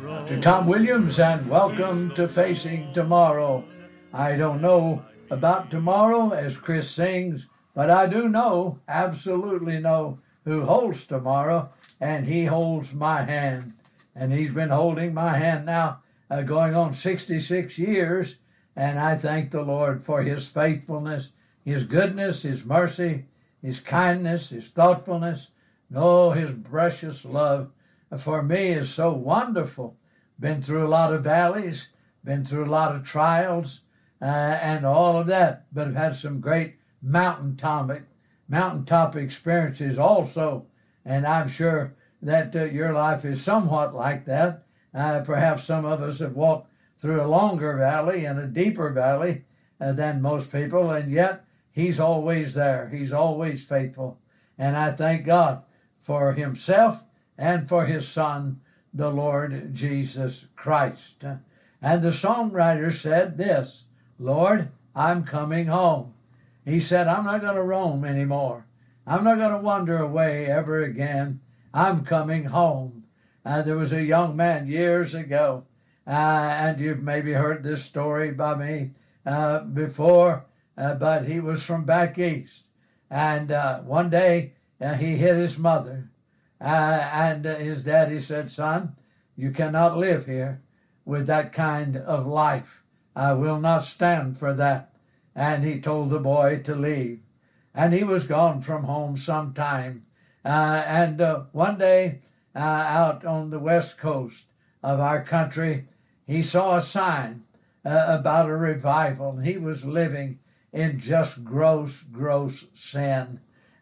to Tom Williams, and welcome to Facing Tomorrow. I don't know about tomorrow, as Chris sings, but I do know, absolutely know, who holds tomorrow, and he holds my hand. And he's been holding my hand now, going on 66 years, and I thank the Lord for his faithfulness, his goodness, his mercy, his kindness, his thoughtfulness. Oh, his precious love for me is so wonderful. Been through a lot of valleys, been through a lot of trials, and all of that, but I've had some great mountaintop experiences also, and I'm sure that your life is somewhat like that. Perhaps some of us have walked through a longer valley and a deeper valley than most people, and yet he's always there. He's always faithful, and I thank God for himself and for his Son, the Lord Jesus Christ. And the songwriter said this, Lord, I'm coming home. He said, I'm not going to roam anymore. I'm not going to wander away ever again. I'm coming home. There was a young man years ago, and you've maybe heard this story by me before, but he was from back east. And one day he hit his mother. And his daddy said, son, you cannot live here with that kind of life. I will not stand for that. And he told the boy to leave. And he was gone from home some time. And one day out on the west coast of our country, he saw a sign about a revival. He was living in just gross sin.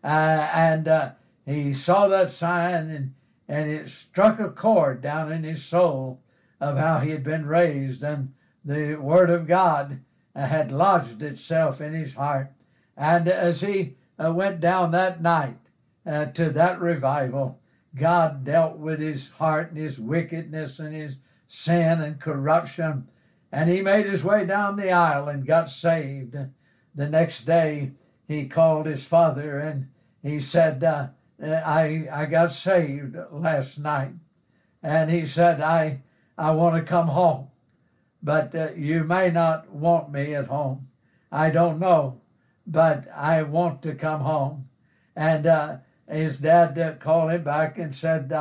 He saw that sign, and it struck a chord down in his soul of how he had been raised, and the Word of God had lodged itself in his heart. And as he went down that night to that revival, God dealt with his heart and his wickedness and his sin and corruption, and he made his way down the aisle and got saved. The next day, he called his father, and he said, I got saved last night. And he said, I want to come home, but you may not want me at home. I don't know, but I want to come home. And his dad called him back and said,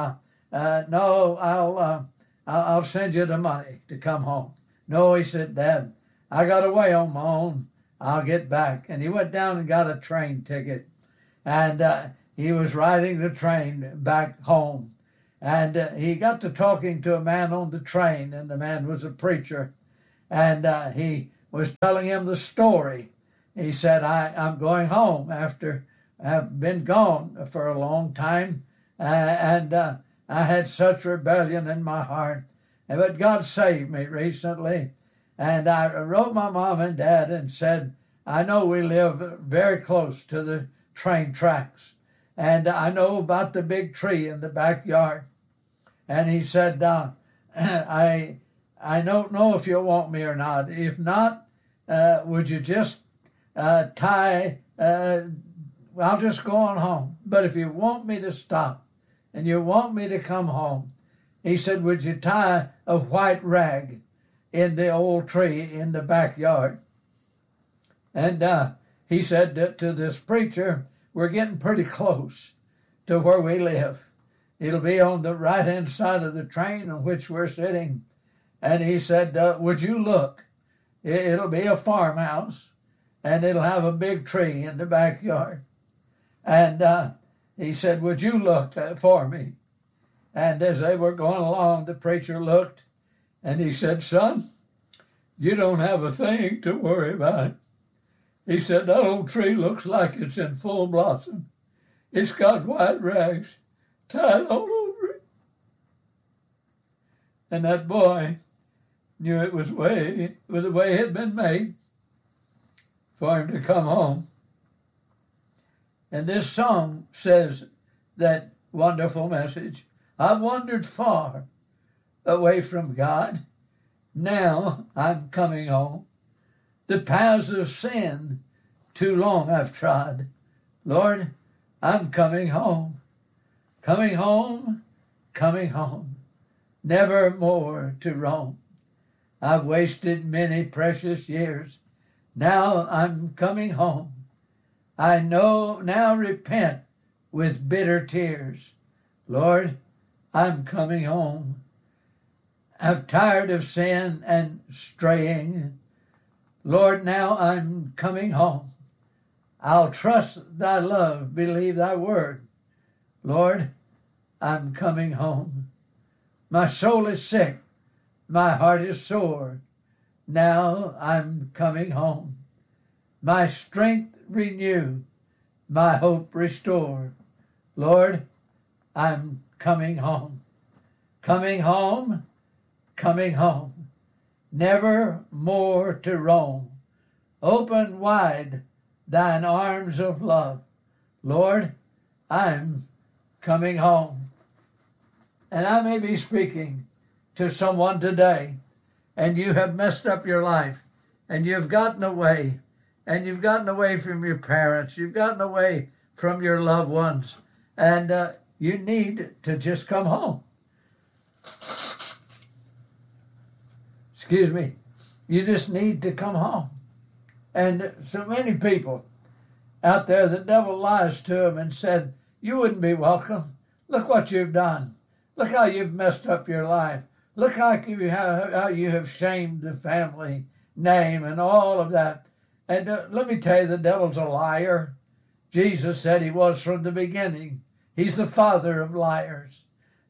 no, I'll send you the money to come home. No, he said, Dad, I got away on my own. I'll get back. And he went down and got a train ticket. And he was riding the train back home. And he got to talking to a man on the train, and the man was a preacher. And he was telling him the story. He said, I'm going home after I've been gone for a long time. And I had such rebellion in my heart. But God saved me recently. And I wrote my mom and dad and said, I know we live very close to the train tracks. And I know about the big tree in the backyard. And he said, I don't know if you'll want me or not. If not, would you just I'll just go on home. But if you want me to stop and you want me to come home, he said, would you tie a white rag in the old tree in the backyard? And he said to this preacher, we're getting pretty close to where we live. It'll be on the right-hand side of the train on which we're sitting. And he said, would you look? It'll be a farmhouse, and it'll have a big tree in the backyard. And he said, would you look for me? And as they were going along, the preacher looked, and he said, son, you don't have a thing to worry about. He said, that old tree looks like it's in full blossom. It's got white rags tied all over it. And that boy knew it was the way it had been made for him to come home. And this song says that wonderful message. I've wandered far away from God. Now I'm coming home. The paths of sin too long I've trod. Lord, I'm coming home. Coming home, coming home. never more to roam. I've wasted many precious years. Now I'm coming home. I know now repent with bitter tears. Lord, I'm coming home. I'm tired of sin and straying. Lord, now I'm coming home. I'll trust thy love, believe thy word. Lord, I'm coming home. My soul is sick. My heart is sore. Now I'm coming home. My strength renew. My hope restore. Lord, I'm coming home. Coming home, coming home. Never more to roam. Open wide thine arms of love. Lord, I'm coming home. And I may be speaking to someone today, and you have messed up your life, and you've gotten away, and you've gotten away from your parents, you've gotten away from your loved ones, and you need to just come home. Excuse me. You just need to come home. And so many people out there, the devil lies to them and said, you wouldn't be welcome. Look what you've done. Look how you've messed up your life. Look how you have shamed the family name and all of that. And let me tell you, the devil's a liar. Jesus said he was from the beginning. He's the father of liars.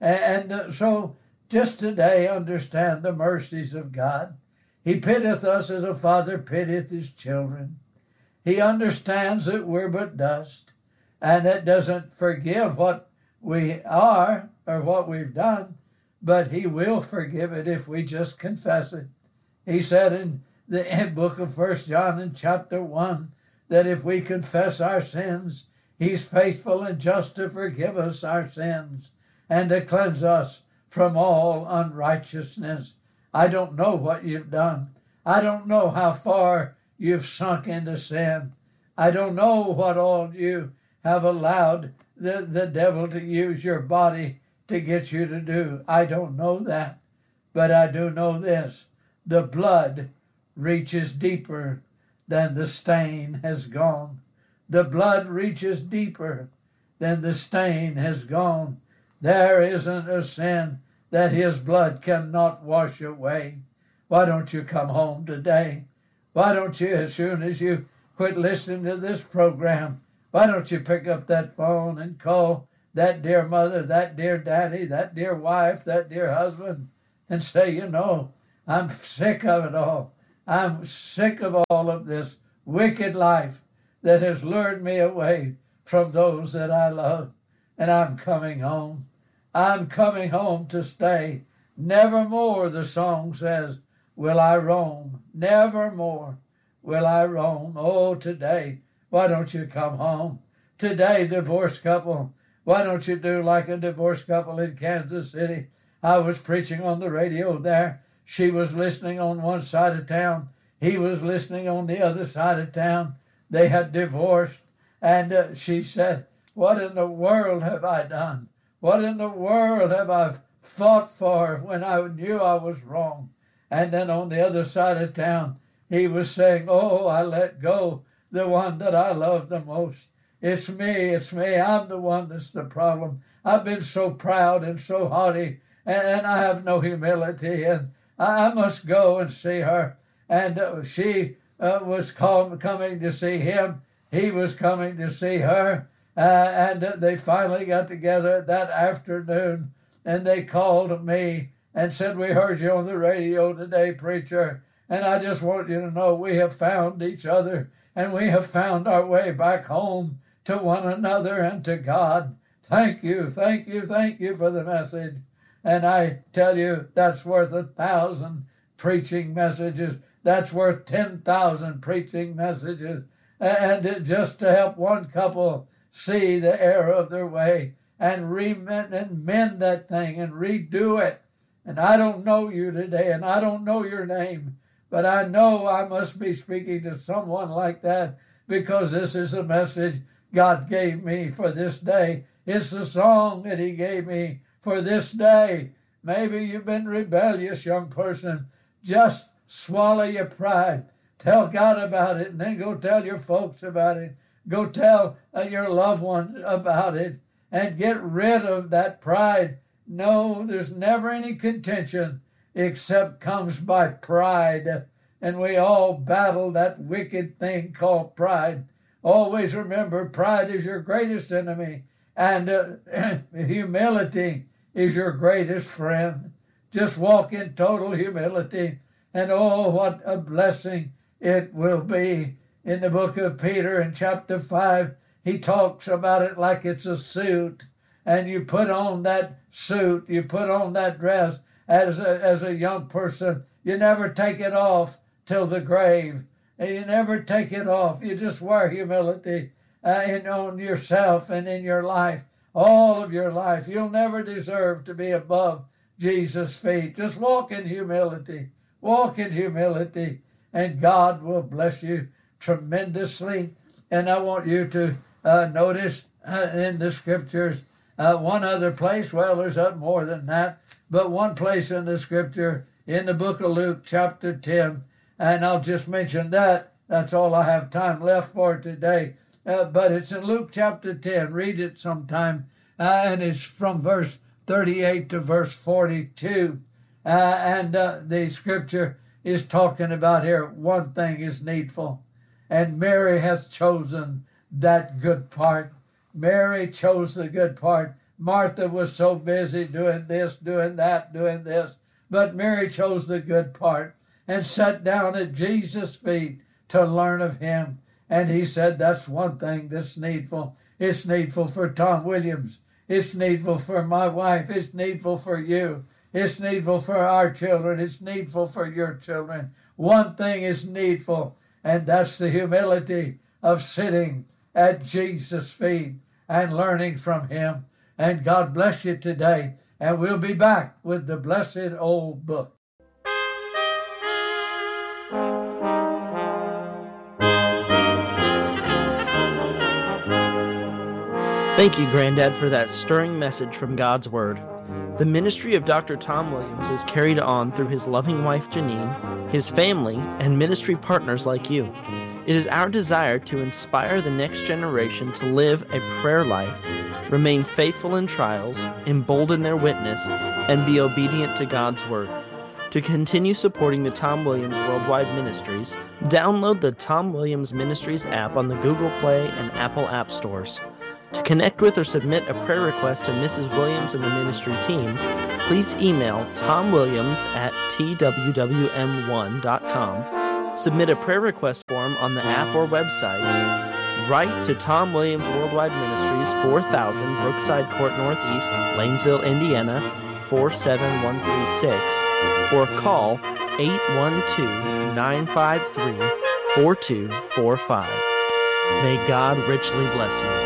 And so just today, understand the mercies of God. He pitteth us as a father pitteth his children. He understands that we're but dust, and that doesn't forgive what we are or what we've done, but he will forgive it if we just confess it. He said in the book of 1 John in chapter 1 that if we confess our sins, he's faithful and just to forgive us our sins and to cleanse us from all unrighteousness. I don't know what you've done. I don't know how far you've sunk into sin. I don't know what all you have allowed the devil to use your body to get you to do. I don't know that. But I do know this. The blood reaches deeper than the stain has gone. The blood reaches deeper than the stain has gone. There isn't a sin that his blood cannot wash away. Why don't you come home today? Why don't you, as soon as you quit listening to this program, why don't you pick up that phone and call that dear mother, that dear daddy, that dear wife, that dear husband, and say, you know, I'm sick of it all. I'm sick of all of this wicked life that has lured me away from those that I love. And I'm coming home. I'm coming home to stay. Nevermore, the song says, will I roam. Nevermore will I roam. Oh, today, why don't you come home? Today, divorced couple, why don't you do like a divorced couple in Kansas City? I was preaching on the radio there. She was listening on one side of town. He was listening on the other side of town. They had divorced. And she said, what in the world have I done? What in the world have I fought for when I knew I was wrong? And then on the other side of town, he was saying, oh, I let go the one that I love the most. It's me. I'm the one that's the problem. I've been so proud and so haughty, and I have no humility, and I must go and see her. And she was coming to see him. He was coming to see her. And they finally got together that afternoon, and they called me and said, we heard you on the radio today, preacher, and I just want you to know we have found each other, and we have found our way back home to one another and to God. Thank you for the message. And I tell you, that's worth 1,000 preaching messages. That's worth 10,000 preaching messages. And just to help one couple see the error of their way and mend that thing and redo it. And I don't know you today, and I don't know your name, but I know I must be speaking to someone like that, because this is a message God gave me for this day. It's the song that he gave me for this day. Maybe you've been rebellious, young person. Just swallow your pride. Tell God about it, and then go tell your folks about it. Go tell your loved one about it, and get rid of that pride. No, there's never any contention except comes by pride. And we all battle that wicked thing called pride. Always remember, pride is your greatest enemy, and humility is your greatest friend. Just walk in total humility, and oh, what a blessing it will be. In the book of Peter in chapter 5, he talks about it like it's a suit, and you put on that suit, you put on that dress as a young person. You never take it off till the grave. And you never take it off. You just wear humility on yourself and in your life, all of your life. You'll never deserve to be above Jesus' feet. Just walk in humility. Walk in humility, and God will bless you tremendously. And I want you to notice in the scriptures one other place. Well, there's more than that, but one place in the scripture in the book of Luke, chapter 10. And I'll just mention that. That's all I have time left for today. But it's in Luke chapter 10. Read it sometime. And it's from verse 38 to verse 42. And the scripture is talking about here, one thing is needful. And Mary has chosen that good part. Mary chose the good part. Martha was so busy doing this, doing that, doing this. But Mary chose the good part and sat down at Jesus' feet to learn of him. And he said, that's one thing that's needful. It's needful for Tom Williams. It's needful for my wife. It's needful for you. It's needful for our children. It's needful for your children. One thing is needful, and that's the humility of sitting at Jesus' feet and learning from him. And God bless you today. And we'll be back with the blessed old book. Thank you, Granddad, for that stirring message from God's Word. The ministry of Dr. Tom Williams is carried on through his loving wife, Janine, his family, and ministry partners like you. It is our desire to inspire the next generation to live a prayer life, remain faithful in trials, embolden their witness, and be obedient to God's Word. To continue supporting the Tom Williams Worldwide Ministries, download the Tom Williams Ministries app on the Google Play and Apple App Stores. To connect with or submit a prayer request to Mrs. Williams and the ministry team, please email tomwilliams@twwm1.com. Submit a prayer request form on the app or website. Write to Tom Williams Worldwide Ministries, 4000 Brookside Court Northeast, Lanesville, Indiana, 47136, or call 812-953-4245. May God richly bless you.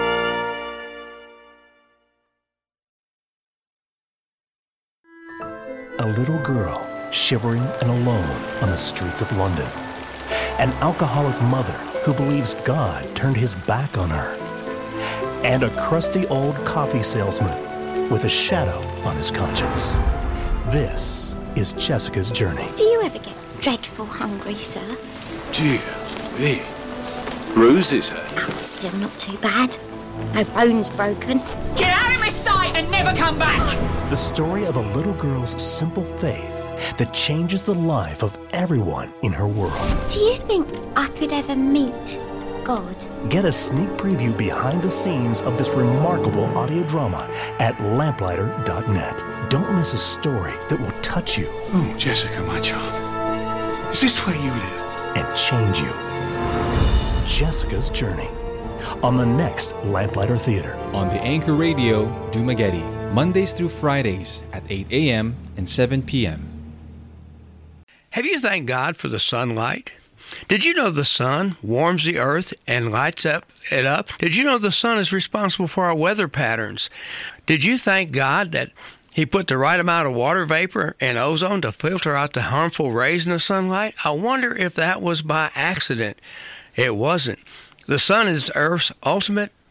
A little girl shivering and alone on the streets of London. An alcoholic mother who believes God turned his back on her. And a crusty old coffee salesman with a shadow on his conscience. This is Jessica's journey. Do you ever get dreadful hungry, sir? Dear me. Bruises her. Oh, still not too bad. No bones broken. Get out of my sight and never come back! The story of a little girl's simple faith that changes the life of everyone in her world. Do you think I could ever meet God? Get a sneak preview behind the scenes of this remarkable audio drama at lamplighter.net. Don't miss a story that will touch you. Oh, Jessica, my child. Is this where you live? And change you. Jessica's Journey. On the next Lamplighter Theater. On the Anchor Radio, Dumaguete, Mondays through Fridays at 8 a.m. and 7 p.m. Have you thanked God for the sunlight? Did you know the sun warms the earth and lights it up? Did you know the sun is responsible for our weather patterns? Did you thank God that He put the right amount of water vapor and ozone to filter out the harmful rays in the sunlight? I wonder if that was by accident. It wasn't. The sun is Earth's ultimate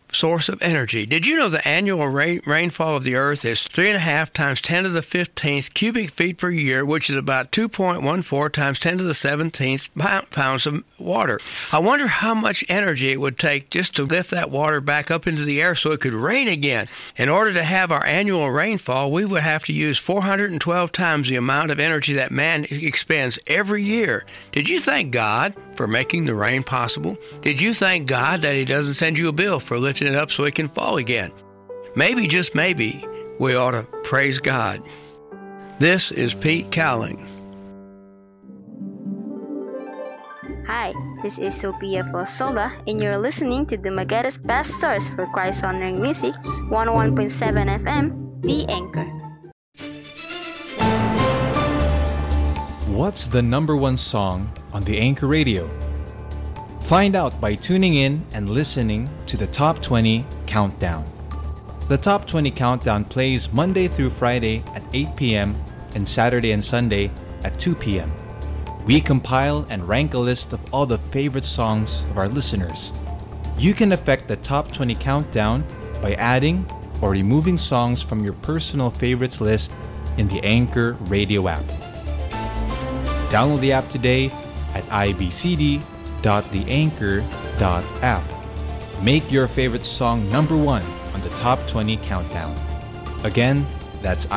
source of energy. Did you know the annual rainfall of the earth is 3.5 times 10 to the 15th cubic feet per year, which is about 2.14 times 10 to the 17th pounds of water? I wonder how much energy it would take just to lift that water back up into the air so it could rain again. In order to have our annual rainfall, we would have to use 412 times the amount of energy that man expends every year. Did you thank God for making the rain possible? Did you thank God that He doesn't send you a bill for lifting it up so it can fall again? Maybe, just maybe, we ought to praise God. This is Pete Cowling. Hi, this is Sophia Fosola, and you're listening to Dumagueta's best source for Christ-honoring music, 101.7 FM, The Anchor. What's the number one song on the Anchor Radio? Find out by tuning in and listening to the Top 20 Countdown. The Top 20 Countdown plays Monday through Friday at 8 p.m. and Saturday and Sunday at 2 p.m. We compile and rank a list of all the favorite songs of our listeners. You can affect the Top 20 Countdown by adding or removing songs from your personal favorites list in the Anchor Radio app. Download the app today at ibcd.theanchor.app. Make your favorite song number one on the Top 20 Countdown. Again, that's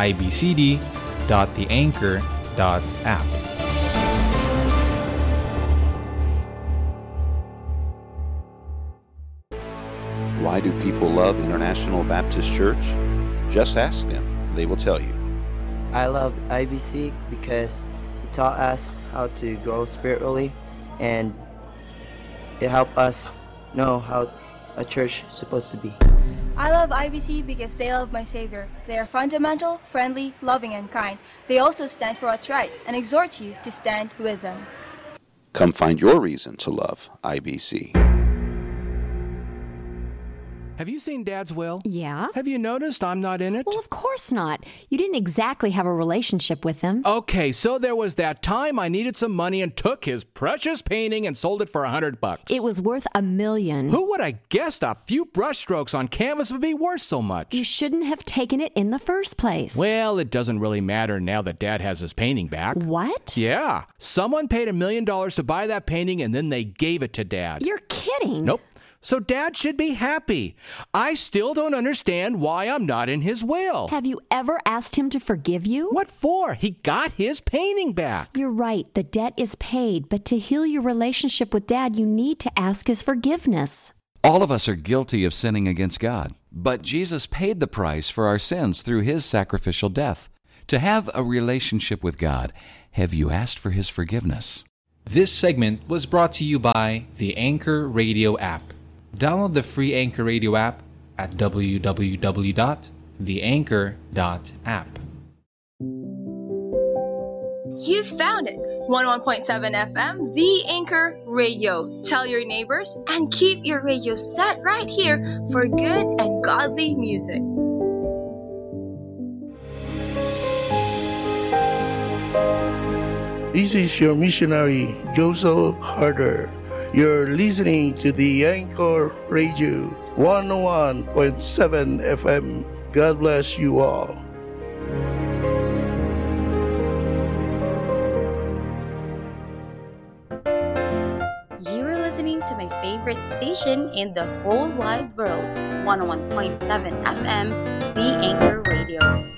ibcd.theanchor.app. Why do people love International Baptist Church? Just ask them, and they will tell you. I love IBC because it taught us how to grow spiritually, and it helped us know how a church is supposed to be. I love IBC because they love my Savior. They are fundamental, friendly, loving, and kind. They also stand for what's right and exhort you to stand with them. Come find your reason to love IBC. Have you seen Dad's will? Yeah. Have you noticed I'm not in it? Well, of course not. You didn't exactly have a relationship with him. Okay, so there was that time I needed some money and took his precious painting and sold it for $100. It was worth $1 million. Who would have guessed a few brushstrokes on canvas would be worth so much? You shouldn't have taken it in the first place. Well, it doesn't really matter now that Dad has his painting back. What? Yeah. Someone paid $1 million to buy that painting and then they gave it to Dad. You're kidding. Nope. So Dad should be happy. I still don't understand why I'm not in his will. Have you ever asked him to forgive you? What for? He got his painting back. You're right. The debt is paid. But to heal your relationship with Dad, you need to ask his forgiveness. All of us are guilty of sinning against God. But Jesus paid the price for our sins through his sacrificial death. To have a relationship with God, have you asked for his forgiveness? This segment was brought to you by the Anchor Radio app. Download the free Anchor Radio app at www.theanchor.app. You found it! 101.7 FM, The Anchor Radio. Tell your neighbors and keep your radio set right here for good and godly music. This is your missionary, Joseph Harder. You're listening to the Anchor Radio, 101.7 FM. God bless you all. You are listening to my favorite station in the whole wide world, 101.7 FM, The Anchor Radio.